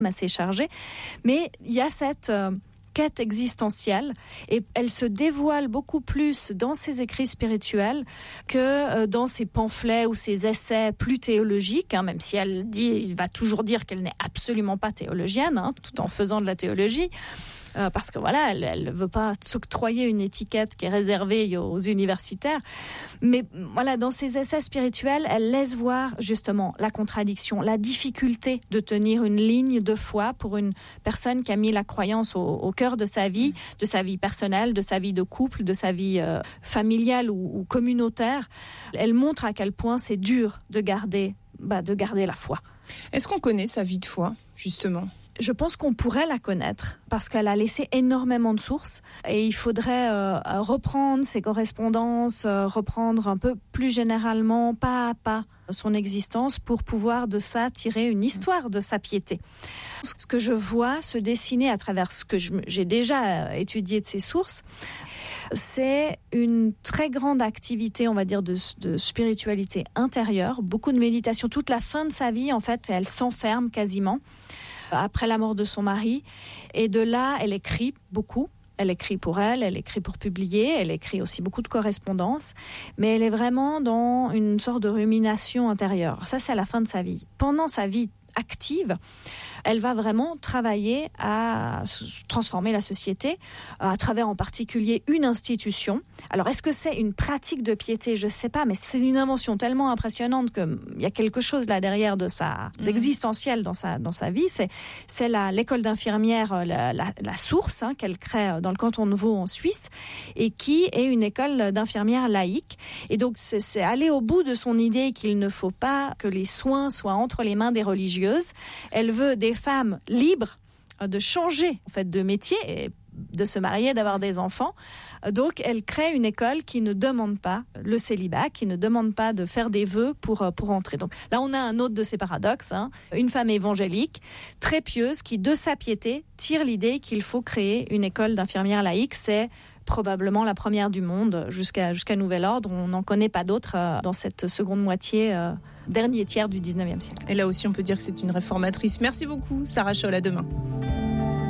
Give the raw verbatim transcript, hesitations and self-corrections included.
assez chargée. Mais il y a cette... Euh, quête existentielle et elle se dévoile beaucoup plus dans ses écrits spirituels que dans ses pamphlets ou ses essais plus théologiques, hein, même si elle dit, il va toujours dire qu'elle n'est absolument pas théologienne, hein, tout en faisant de la théologie. Euh, parce que voilà, elle ne veut pas s'octroyer une étiquette qui est réservée aux universitaires. Mais voilà, dans ses essais spirituels, elle laisse voir justement la contradiction, la difficulté de tenir une ligne de foi pour une personne qui a mis la croyance au, au cœur de sa vie, de sa vie personnelle, de sa vie de couple, de sa vie euh, familiale ou, ou communautaire. Elle montre à quel point c'est dur de garder, bah, de garder la foi. Est-ce qu'on connaît sa vie de foi, justement ? Je pense qu'on pourrait la connaître parce qu'elle a laissé énormément de sources et il faudrait euh, reprendre ses correspondances, euh, reprendre un peu plus généralement, pas à pas, son existence pour pouvoir de ça tirer une histoire de sa piété. Ce que je vois se dessiner à travers ce que je, j'ai déjà étudié de ses sources, c'est une très grande activité, on va dire, de, de spiritualité intérieure, beaucoup de méditation. Toute la fin de sa vie, en fait, elle s'enferme quasiment après la mort de son mari. Et de là, elle écrit beaucoup. Elle écrit pour elle, elle écrit pour publier, elle écrit aussi beaucoup de correspondances. Mais elle est vraiment dans une sorte de rumination intérieure. Ça, c'est à la fin de sa vie. Pendant sa vie active, elle va vraiment travailler à transformer la société à travers en particulier une institution. Alors, est-ce que c'est une pratique de piété ? Je ne sais pas, mais c'est une invention tellement impressionnante qu'il y a quelque chose là derrière de sa, mmh. d'existentiel dans sa, dans sa vie. C'est, c'est la, l'école d'infirmière, la, la, la source hein, qu'elle crée dans le canton de Vaud en Suisse et qui est une école d'infirmières laïque. Et donc, c'est, c'est aller au bout de son idée qu'il ne faut pas que les soins soient entre les mains des religieuses. Elle veut des femmes libres de changer en fait de métier et de se marier, d'avoir des enfants. Donc, elle crée une école qui ne demande pas le célibat, qui ne demande pas de faire des vœux pour, pour entrer. Donc là, on a un autre de ces paradoxes. Hein. Une femme évangélique, très pieuse, qui, de sa piété, tire l'idée qu'il faut créer une école d'infirmières laïques. C'est probablement la première du monde jusqu'à, jusqu'à nouvel ordre. On n'en connaît pas d'autres euh, dans cette seconde moitié, euh, dernier tiers du dix-neuvième siècle. Et là aussi, on peut dire que c'est une réformatrice. Merci beaucoup, Sarah Scholl. À demain.